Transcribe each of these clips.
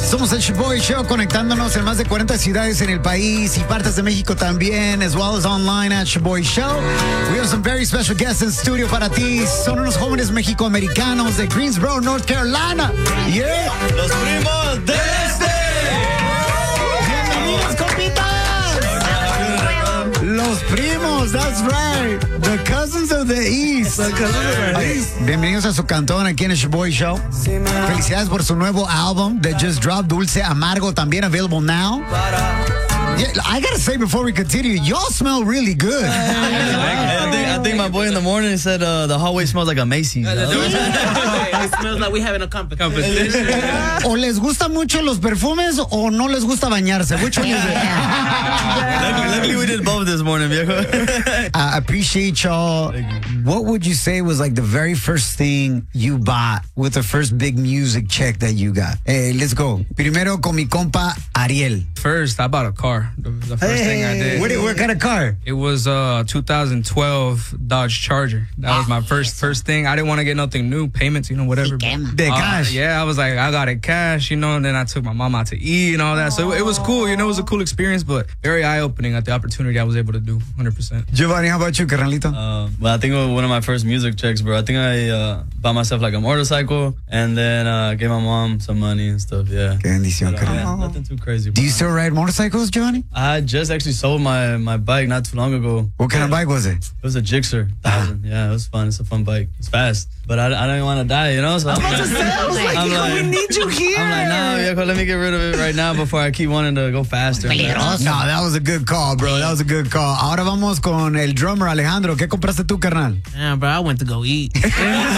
Somos el Shoboy Show, conectándonos en más de 40 ciudades en el país y partes de México también, as well as online at Shoboy Show. We have some very special guests in studio para ti. Son unos jóvenes mexicoamericanos de Greensboro, North Carolina. Yeah. Los primos del este. Bienvenidos, compitas. Los primos, that's right. The cousins of the East. Bienvenidos a su cantón aquí en el Shoboy Show. Felicidades por su nuevo álbum that just dropped, Dulce Amargo, también available now. Yeah, I gotta say before we continue, y'all smell really good. I think my boy in the morning said the hallway smells like a Macy's. It smells like we having a competition. ¿O les gustan mucho los perfumes o no les gusta bañarse? Which one is it? Luckily we did both this morning, viejo. I appreciate y'all. What would you say was like the very first thing you bought with the first big music check that you got? Hey, let's go. Primero con mi compa Ariel. First, I bought a car. The first thing I did. What kind of car? It was a 2012 Dodge Charger. That was my first thing. I didn't want to get nothing new, payments, whatever. De cash. Yeah, I was like, I got it cash, and then I took my mom out to eat and all that. So it was cool, it was a cool experience, but very eye-opening at the opportunity I was able to do, 100%. Giovanni, how about you, carnalito? Well, I think it was one of my first music checks, bro. I think I bought myself like a motorcycle and then gave my mom some money and stuff, yeah. Qué bendición, But, carnal. nothing too crazy. Do you still ride motorcycles, Giovanni? I just actually sold my bike not too long ago. What kind of bike was it? It was a Gixxer 1000. Yeah, it was fun. It's a fun bike. It's fast. But I didn't want to die, So I'm like, we need you here. I'm like, nah, viejo, let me get rid of it right now before I keep wanting to go faster. No, that was a good call, bro. That was a good call. Ahora vamos con el drummer, Alejandro. ¿Qué compraste tú, carnal? Yeah, bro, I went to go eat. You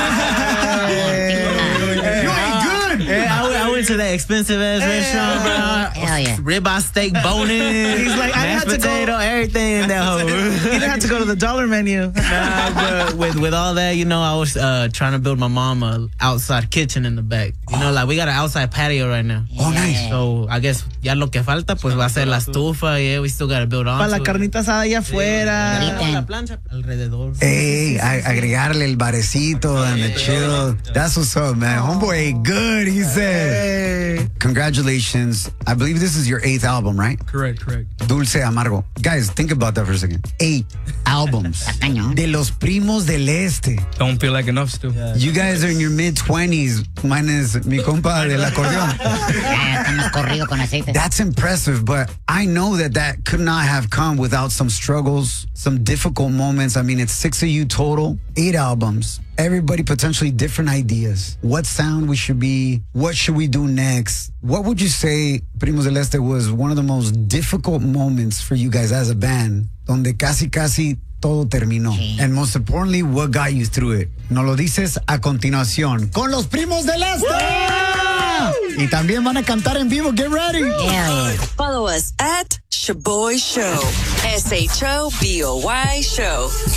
ain't good. Yeah, I went to that expensive ass restaurant, bro. Hell yeah. Ribeye steak, bone-in. He's like, I mashed had to go- potato, everything in that whole. You didn't have to go to the dollar menu. Nah, but with all that, I was trying to build my mom a outside kitchen in the back. Like we got an outside patio right now. Oh, nice. So I guess ya lo que falta pues va a ser la estufa. Yeah, we still got to build on. Para la carnita asada allá afuera. La plancha alrededor. Hey, agregarle el barecito and the chill. That's what's up, man. Homeboy ate good, he said. Congratulations. I believe this is your 8th album, right? Correct. Dulce Amargo. Guys, think about that for a second. 8 albums. cañón. De los primos del este. Don't feel like enough still. You guys are in your mid-20s. Mine is mi compa del acordeón. Ya estamos corrido con aceite. That's impressive, but I know that could not have come without some struggles, some difficult moments. I mean, it's 6 of you total, 8 albums. Everybody potentially different ideas. What sound we should be? What should we do next? What would you say, Primos del Este, was one of the most difficult moments for you guys as a band, donde casi todo terminó? Sí. And most importantly, what got you through it? Nos lo dices a continuación con los Primos del Este. Y también van a cantar en vivo. Get ready. Hell yeah. Follow us at Shoboy Show. SHOBOY Show.